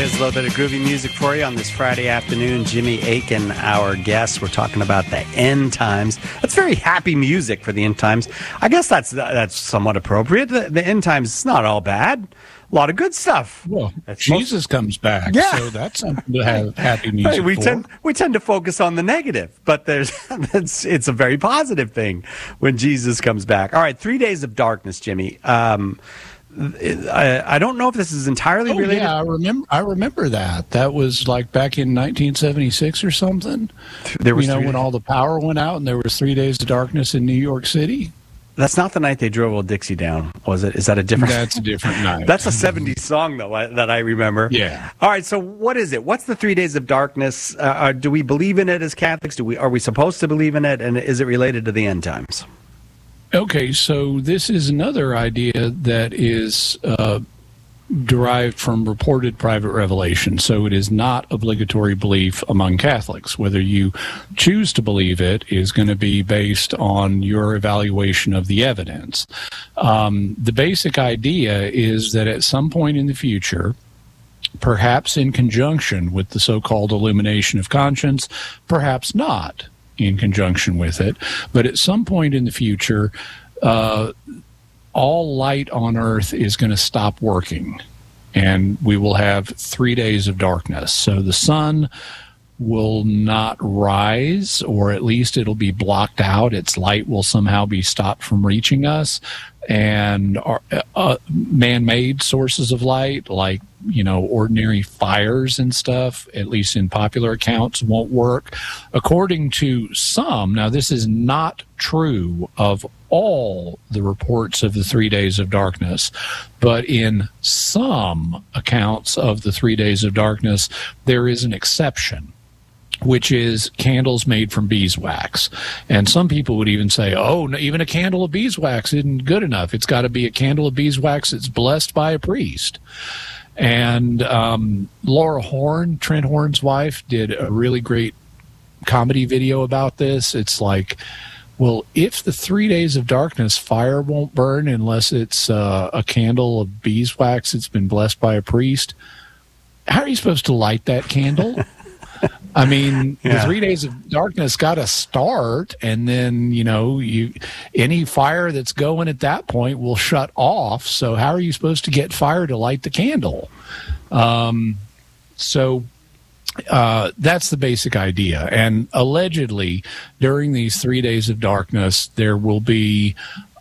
Here's a little bit of groovy music for you on this Friday afternoon. Jimmy Akin, our guest. We're talking about the end times. That's very happy music for the end times. I guess that's somewhat appropriate. The end times is not all bad. A lot of good stuff. Well, Jesus comes back, so that's something to have happy music for. We tend to focus on the negative, but it's a very positive thing when Jesus comes back. All right, 3 days of darkness, Jimmy. I don't know if this is entirely related. Yeah, I remember that. That was like back in 1976 or something. There was when all the power went out and there was 3 days of darkness in New York City. That's not the night they drove Old Dixie down, was it? Is that a different? That's a different night. That's a 70s song, though, that I remember. Yeah. All right, so what is it? What's the 3 days of darkness? Do we believe in it as Catholics? Are we supposed to believe in it? And is it related to the end times? Okay, so this is another idea that is derived from reported private revelation. So it is not obligatory belief among Catholics. Whether you choose to believe it is going to be based on your evaluation of the evidence. The basic idea is that at some point in the future, perhaps in conjunction with the so-called illumination of conscience, perhaps not in conjunction with it, but at some point in the future, all light on earth is going to stop working, and we will have 3 days of darkness. So the sun will not rise, or at least it'll be blocked out. Its light will somehow be stopped from reaching us, and man-made sources of light, like ordinary fires and stuff, at least in popular accounts, won't work. According to some, now this is not true of all the reports of the 3 days of darkness, but in some accounts of the 3 days of darkness, there is an exception, which is candles made from beeswax. And some people would even say, even a candle of beeswax isn't good enough. It's got to be a candle of beeswax that's blessed by a priest. And Laura Horn, Trent Horn's wife, did a really great comedy video about this. It's like, well, if the 3 days of darkness, fire won't burn unless it's a candle of beeswax that's been blessed by a priest, how are you supposed to light that candle? I mean, the 3 days of darkness got to start, and then, any fire that's going at that point will shut off. So how are you supposed to get fire to light the candle? That's the basic idea. And allegedly, during these 3 days of darkness, there will be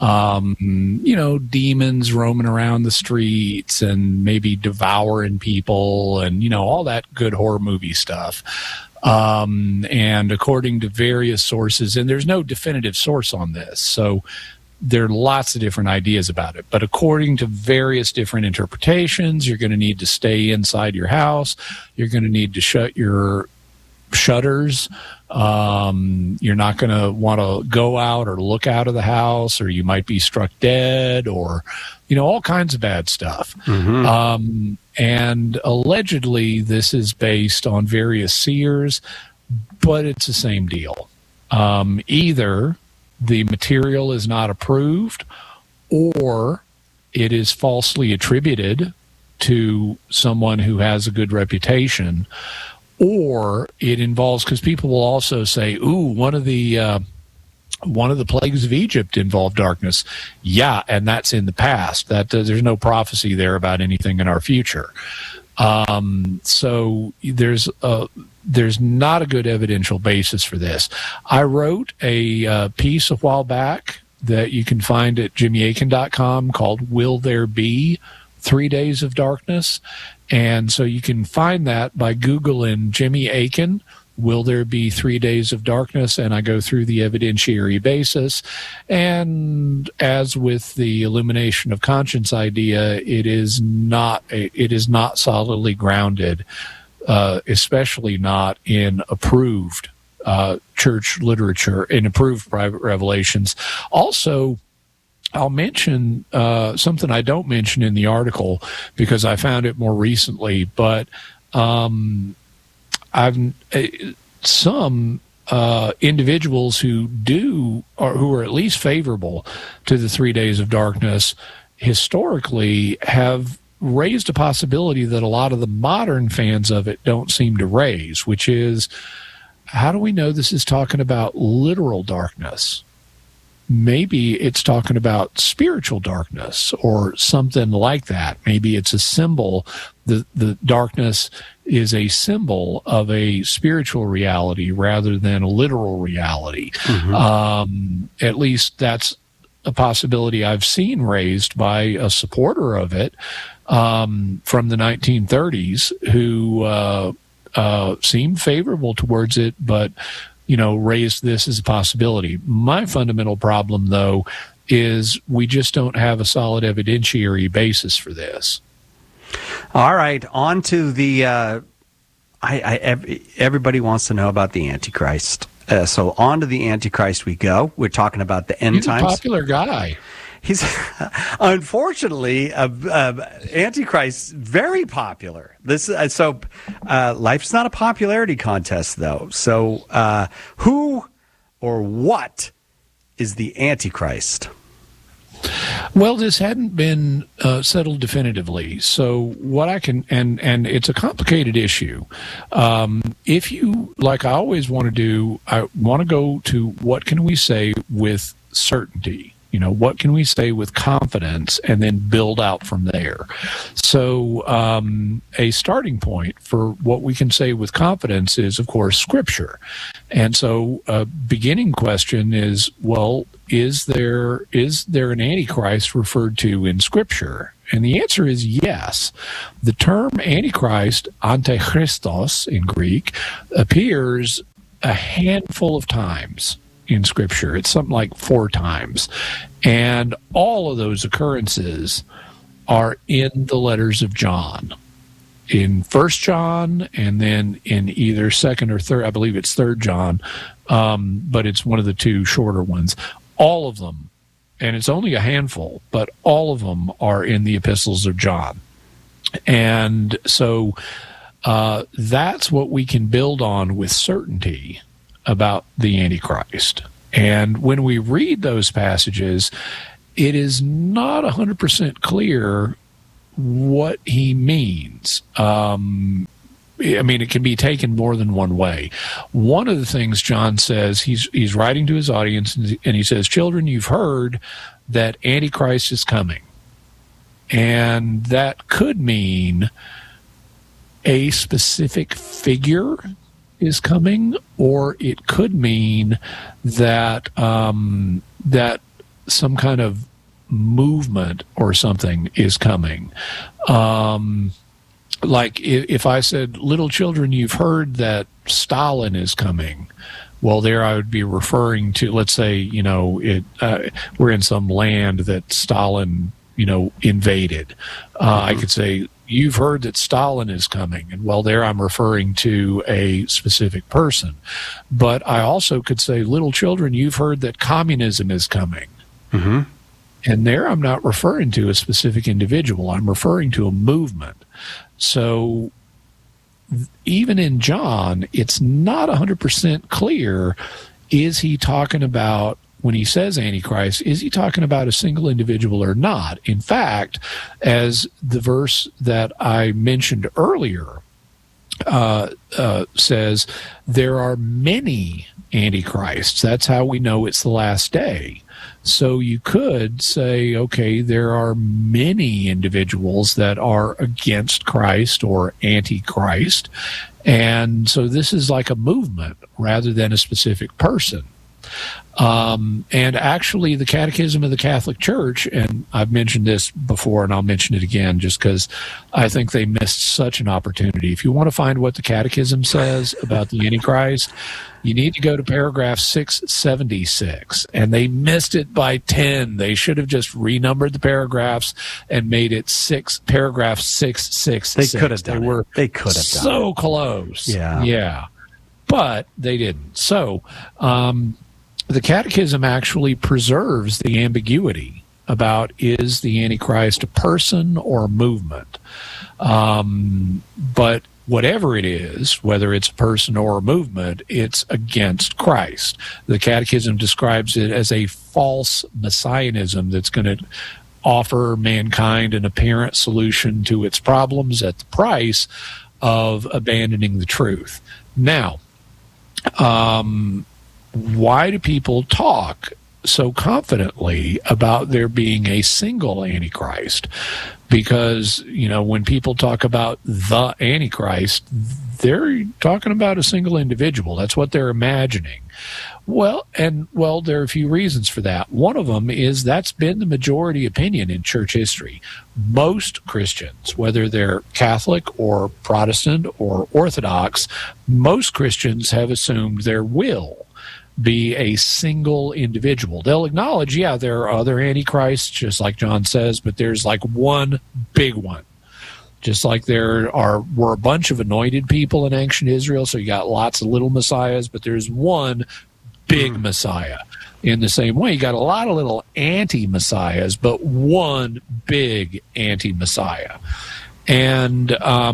demons roaming around the streets and maybe devouring people and, all that good horror movie stuff. And according to various sources, and there's no definitive source on this, so there are lots of different ideas about it. But according to various different interpretations, you're going to need to stay inside your house. You're going to need to shut your shutters. You're not going to want to go out or look out of the house, or you might be struck dead, or all kinds of bad stuff. Mm-hmm. And allegedly this is based on various seers, but it's the same deal. Either the material is not approved, or it is falsely attributed to someone who has a good reputation, or it involves, because people will also say, one of the plagues of Egypt involved darkness. Yeah, and that's in the past. That there's no prophecy there about anything in our future. So there's not a good evidential basis for this. I wrote a piece a while back that you can find at jimmyakin.com called "Will There Be 3 Days of Darkness?" And so you can find that by Googling Jimmy Akin, "Will There Be 3 Days of Darkness?" And I go through the evidentiary basis. And as with the illumination of conscience idea, it is not solidly grounded, especially not in approved church literature, in approved private revelations. Also, I'll mention something I don't mention in the article because I found it more recently, but some individuals who are at least favorable to the 3 days of darkness historically have raised a possibility that a lot of the modern fans of it don't seem to raise, which is, how do we know this is talking about literal darkness? Maybe it's talking about spiritual darkness or something like that. Maybe it's a symbol. The darkness is a symbol of a spiritual reality rather than a literal reality. Mm-hmm. At least that's a possibility I've seen raised by a supporter of it from the 1930s who seemed favorable towards it, but raised this as a possibility. My fundamental problem, though, is we just don't have a solid evidentiary basis for this. All right, on to the. Everybody wants to know about the Antichrist. So on to the Antichrist we go. We're talking about the end times. He's a popular guy. He's unfortunately Antichrist, very popular. Life's not a popularity contest, though. So who or what is the Antichrist? Well, this hadn't been settled definitively. So what I can, and it's a complicated issue. If you, like I always want to do, I want to go to what can we say with certainty? What can we say with confidence, and then build out from there? So a starting point for what we can say with confidence is, of course, Scripture. And so a beginning question is, well, is there an Antichrist referred to in Scripture? And the answer is yes. The term Antichrist, Antichristos in Greek, appears a handful of times in Scripture. It's something like 4 times. And all of those occurrences are in the letters of John. In 1 John, and then in either 2nd or 3rd, I believe it's 3rd John, but it's one of the 2 shorter ones. All of them, and it's only a handful, but all of them are in the epistles of John. And so that's what we can build on with certainty about the Antichrist. And when we read those passages, it is not 100% clear what he means. It can be taken more than one way. One of the things John says, he's writing to his audience, and he says, "Children, you've heard that Antichrist is coming." And that could mean a specific figure is coming, or it could mean that that some kind of movement or something is coming. Like if I said, "Little children, you've heard that Stalin is coming." Well, there I would be referring to, let's say, we're in some land that Stalin, invaded. I could say, "You've heard that Stalin is coming." And well, there I'm referring to a specific person. But I also could say, "Little children, you've heard that communism is coming." Mm-hmm. And there I'm not referring to a specific individual. I'm referring to a movement. So even in John, it's not 100% clear, is he talking about, when he says Antichrist, is he talking about a single individual or not? In fact, as the verse that I mentioned earlier says, there are many Antichrists. That's how we know it's the last day. So you could say, okay, there are many individuals that are against Christ or anti-Christ. And so this is like a movement rather than a specific person. And actually, the Catechism of the Catholic Church, and I've mentioned this before and I'll mention it again just because I think they missed such an opportunity. If you want to find what the Catechism says about the Antichrist, you need to go to paragraph 676, and they missed it by 10. They should have just renumbered the paragraphs and made it paragraph 666. They could have done it. They could have done so close. Yeah. But they didn't. So, the Catechism actually preserves the ambiguity about, is the Antichrist a person or a movement? But whatever it is, whether it's a person or a movement, it's against Christ. The Catechism describes it as a false messianism that's going to offer mankind an apparent solution to its problems at the price of abandoning the truth. Now, why do people talk so confidently about there being a single Antichrist? Because, when people talk about the Antichrist, they're talking about a single individual. That's what they're imagining. Well, there are a few reasons for that. One of them is that's been the majority opinion in church history. Most Christians, whether they're Catholic or Protestant or Orthodox, most Christians have assumed there will be a single individual. They'll acknowledge, there are other antichrists, just like John says, but there's like one big one. Just like there were a bunch of anointed people in ancient Israel, so you got lots of little messiahs, but there's one big Messiah. In the same way, you got a lot of little anti-messiahs, but one big anti-messiah. And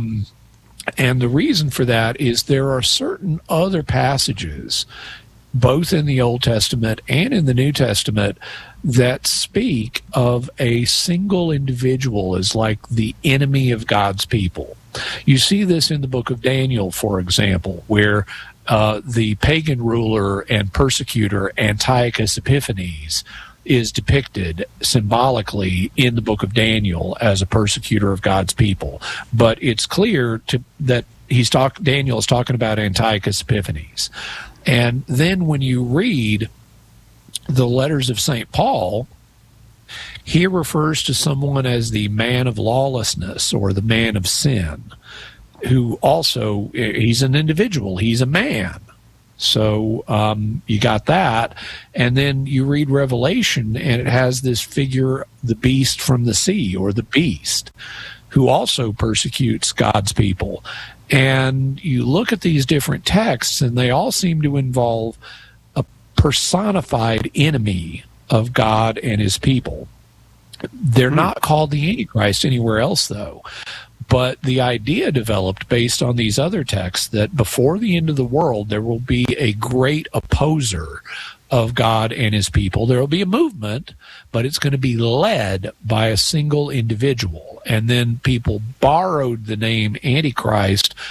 the reason for that is there are certain other passages, both in the Old Testament and in the New Testament, that speak of a single individual as like the enemy of God's people. You see this in the book of Daniel, for example, where the pagan ruler and persecutor Antiochus Epiphanes is depicted symbolically in the book of Daniel as a persecutor of God's people. But it's clear that Daniel is talking about Antiochus Epiphanes. And then when you read the letters of St. Paul, he refers to someone as the man of lawlessness or the man of sin, who also, he's an individual, he's a man. So you got that. And then you read Revelation, and it has this figure, the beast from the sea, or the beast, who also persecutes God's people. And you look at these different texts, and they all seem to involve a personified enemy of God and his people. They're not called the Antichrist anywhere else, though. But the idea developed based on these other texts that before the end of the world, there will be a great opposer of God and his people. There will be a movement, but it's going to be led by a single individual. And then people borrowed the name Antichrist